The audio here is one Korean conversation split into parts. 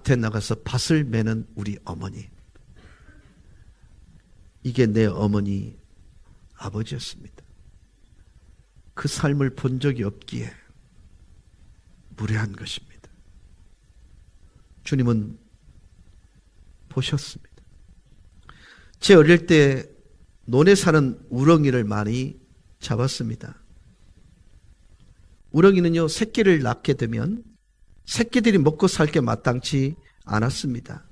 밭에 나가서 밭을 매는 우리 어머니. 이게 내 어머니 아버지였습니다. 그 삶을 본 적이 없기에 무례한 것입니다. 주님은 보셨습니다. 제 어릴 때 논에 사는 우렁이를 많이 잡았습니다. 우렁이는요, 새끼를 낳게 되면 새끼들이 먹고 살 게 마땅치 않았습니다.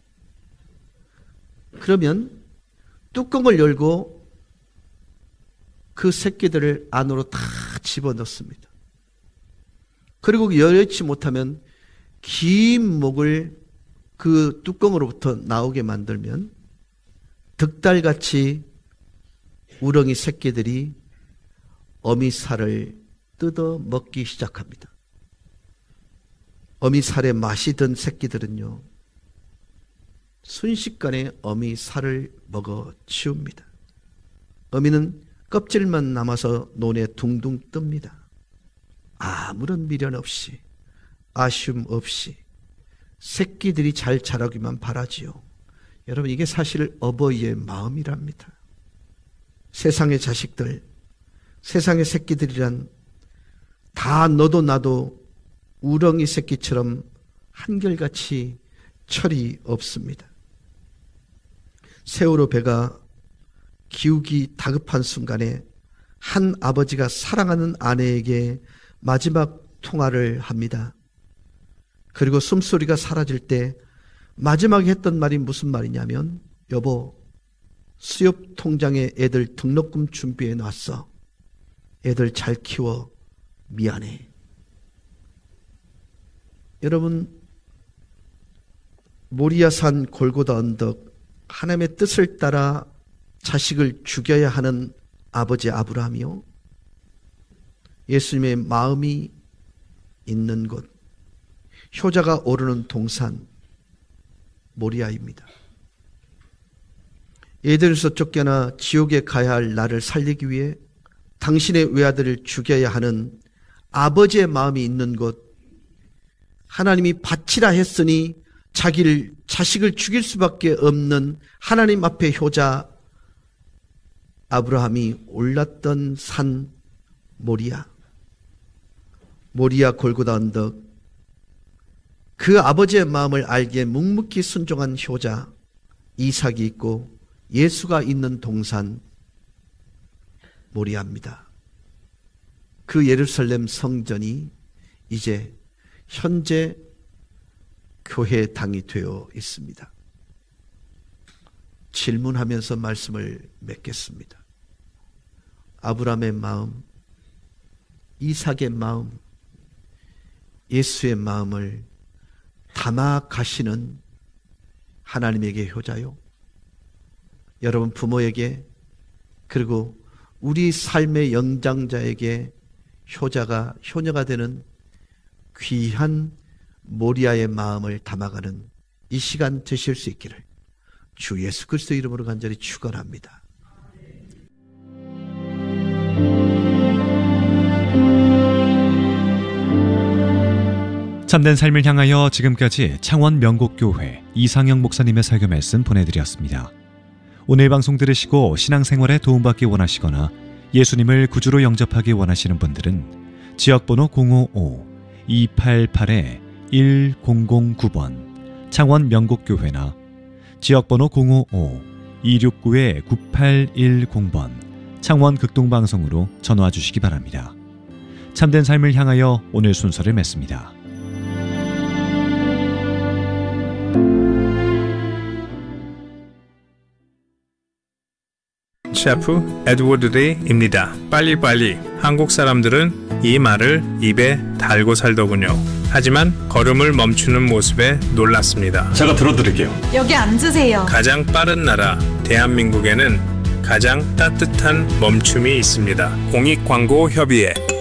그러면 뚜껑을 열고 그 새끼들을 안으로 다 집어넣습니다. 그리고 여의치 못하면 긴 목을 그 뚜껑으로부터 나오게 만들면 득달같이 우렁이 새끼들이 어미살을 뜯어 먹기 시작합니다. 어미살에 맛이 든 새끼들은요, 순식간에 어미살을 먹어 치웁니다. 어미는 껍질만 남아서 논에 둥둥 뜹니다. 아무런 미련 없이, 아쉬움 없이 새끼들이 잘 자라기만 바라지요. 여러분, 이게 사실 어버이의 마음이랍니다. 세상의 자식들, 세상의 새끼들이란 다 너도 나도 우렁이 새끼처럼 한결같이 철이 없습니다. 세월호 배가 기우기 다급한 순간에 한 아버지가 사랑하는 아내에게 마지막 통화를 합니다. 그리고 숨소리가 사라질 때 마지막에 했던 말이 무슨 말이냐면, 여보, 수협 통장에 애들 등록금 준비해 놨어. 애들 잘 키워. 미안해. 여러분, 모리아산 골고다 언덕, 하나님의 뜻을 따라 자식을 죽여야 하는 아버지 아브라함이요, 예수님의 마음이 있는 곳, 효자가 오르는 동산 모리아입니다. 에덴에서 쫓겨나 지옥에 가야 할 나를 살리기 위해 당신의 외아들을 죽여야 하는 아버지의 마음이 있는 곳, 하나님이 바치라 했으니 자식을 죽일 수밖에 없는 하나님 앞에 효자 아브라함이 올랐던 산 모리아 골고다 언덕, 그 아버지의 마음을 알기에 묵묵히 순종한 효자 이삭이 있고 예수가 있는 동산 모리아입니다. 그 예루살렘 성전이 이제 현재 교회의 당이 되어 있습니다. 질문하면서 말씀을 맺겠습니다. 아브라함의 마음, 이삭의 마음, 예수의 마음을 담아 가시는 하나님에게 효자요, 여러분 부모에게, 그리고 우리 삶의 연장자에게 효녀가 되는 귀한 모리아의 마음을 담아가는 이 시간 되실 수 있기를 주 예수 그리스도 이름으로 간절히 축원합니다. 참된 삶을 향하여 지금까지 창원 명곡교회 이상영 목사님의 설교 말씀 보내드렸습니다. 오늘 방송 들으시고 신앙생활에 도움받기 원하시거나 예수님을 구주로 영접하기 원하시는 분들은 지역번호 055-288-1009번 창원 명곡교회나 지역번호 055-269-9810번 창원 극동방송으로 전화 주시기 바랍니다. 참된 삶을 향하여 오늘 순서를 맺습니다. 셰프 에드워드 레이입니다. 빨리빨리. 한국 사람들은 이 말을 입에 달고 살더군요. 하지만 걸음을 멈추는 모습에 놀랐습니다. 제가 들어드릴게요. 여기 앉으세요. 가장 빠른 나라 대한민국에는 가장 따뜻한 멈춤이 있습니다. 공익광고협의회